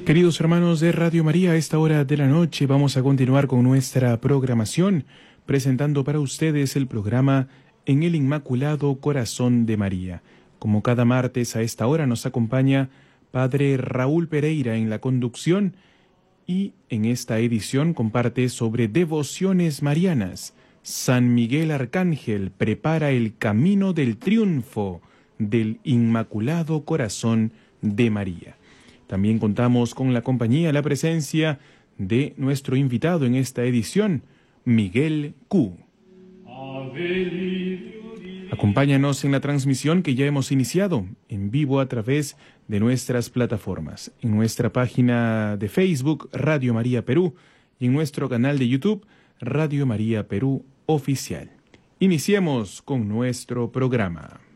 Queridos hermanos de Radio María, a esta hora de la noche vamos a continuar con nuestra programación, presentando para ustedes el programa En el Inmaculado Corazón de María. Como cada martes a esta hora nos acompaña Padre Raúl Pereira en la conducción y en esta edición comparte sobre devociones marianas. San Miguel Arcángel prepara el camino del triunfo del Inmaculado Corazón de María. También contamos con la compañía, la presencia de nuestro invitado en esta edición, Miguel Q. Acompáñanos en la transmisión que ya hemos iniciado en vivo a través de nuestras plataformas, en nuestra página de Facebook, Radio María Perú, y en nuestro canal de YouTube, Radio María Perú Oficial. Iniciemos con nuestro programa.